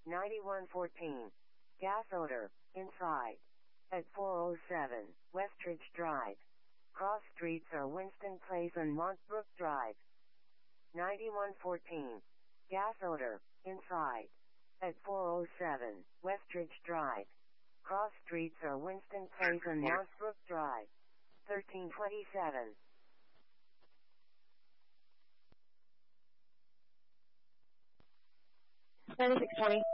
9114. Gas odor, inside. At 407, Westridge Drive. Cross streets are Winston Place and Montbrook Drive. 9114. Gas odor, inside. At 407, Westridge Drive. Cross streets are Winston Place and Montbrook Drive. 1327. Medic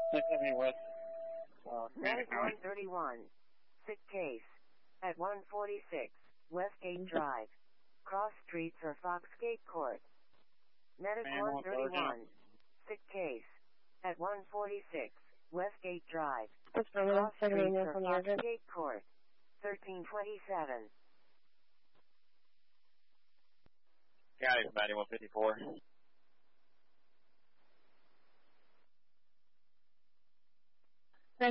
131. Sick case. At 146, Westgate Drive. Cross streets are Foxgate Court. Medic 131. Sick case. At 146, Westgate Drive. Cross streets are Foxgate Court. 1327. County from 9154. We're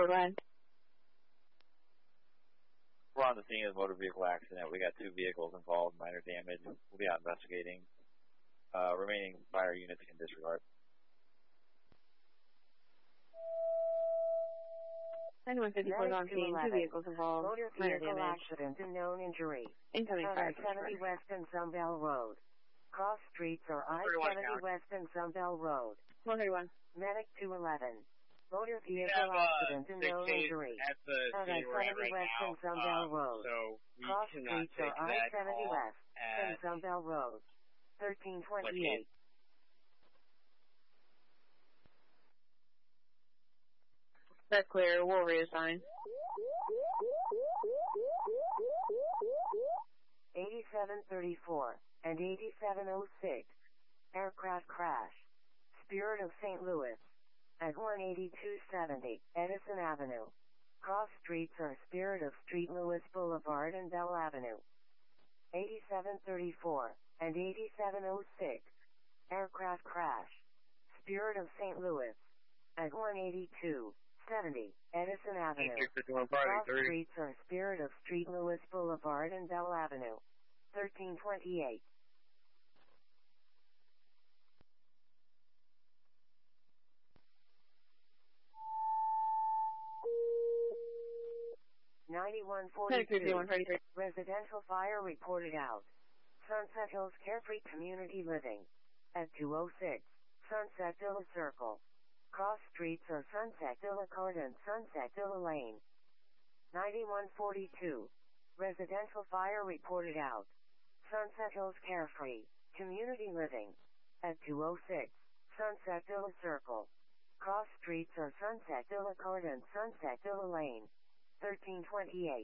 on the scene of a motor vehicle accident. We got 2 vehicles involved, minor damage. We'll be out investigating. Remaining fire units can disregard. 9154 on scene, 2 vehicles involved. Motor vehicle accident and known injury. Incoming fire. 70 West and Sunbell Road. Cross streets are I-70 West and Sunbell Road. 131. Medic 211. Motor vehicle accident and known injury. At the scene we're at right now, so we Cross cannot streets take are that I-70 call West and at Sunbell Road. 1328. That's clear. We'll reassign. 8734 and 8706. Aircraft crash. Spirit of St. Louis. At 18270 Edison Avenue. Cross streets are Spirit of Street Louis Boulevard and Bell Avenue. 8734 and 8706. Aircraft crash. Spirit of St. Louis. At 18270 Edison Avenue. Cross streets are Spirit of Street Louis Boulevard and Bell Avenue. 1328. Residential fire reported out. Sunset Hills Carefree Community Living. At 206, Sunset Villa Circle. Cross streets are Sunset Villa Court and Sunset Villa Lane. 9142. Residential fire reported out. Sunset Hills Carefree Community Living. At 206, Sunset Villa Circle. Cross streets are Sunset Villa Court and Sunset Villa Lane. 1328.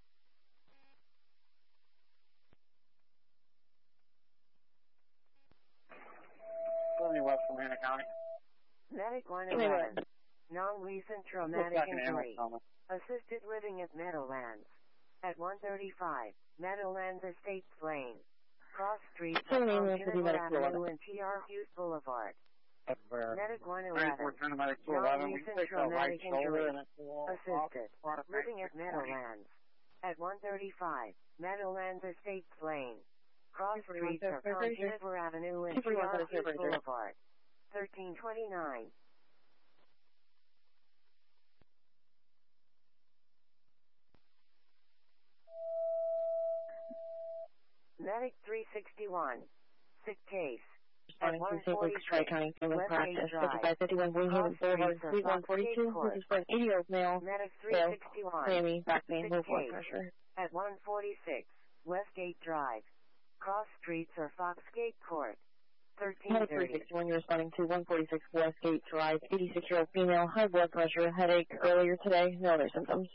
West from Hannah County. Medic 111. Non-recent traumatic injury. Assisted living at Meadowlands. At 135, Meadowlands Estates Lane. Cross streets on Jennifer Avenue and T.R. Hughes Boulevard. Medic 111. Non-recent traumatic injury. Assisted living at Meadowlands. At 135, Meadowlands Estates Lane. Cross streets are Jennifer Avenue and T.R. Hughes Boulevard. 1329. Medic 361. Sick case. At 146 Westgate Drive. 51 Winghaven Boulevard, Suite 142. This is for an 80-year-old male. Medic 361. Miami, back pain, low Sick blood case. pressure. At 146 Westgate Drive. Cross streets are Foxgate Court. Medic 1330. 361, you're responding to 146 Westgate Drive, 86-year-old female, high blood pressure, headache earlier today, no other symptoms.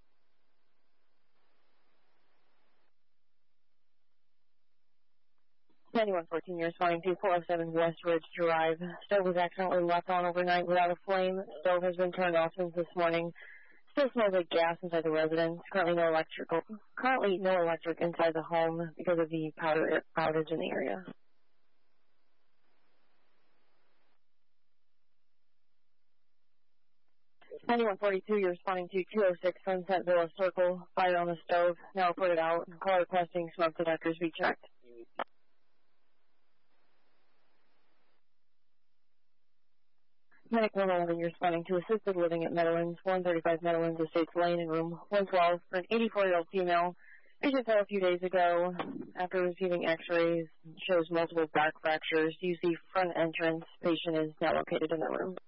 9114, you're responding to 407 West Ridge Drive. Stove was accidentally left on overnight without a flame. Stove has been turned off since this morning. Still smells like gas inside the residence. Currently no electric inside the home because of the power outage in the area. You're responding to 206 Sunset Villa Circle. Fire on the stove. Now put it out. Call requesting smoke detectors be checked. Medic 111, you're responding to assisted living at Meadowlands, 135 Meadowlands Estates Lane in room 112 for an 84-year-old female. Patient fell a few days ago after receiving x-rays, shows multiple back fractures. You see front entrance. Patient is now located in the room.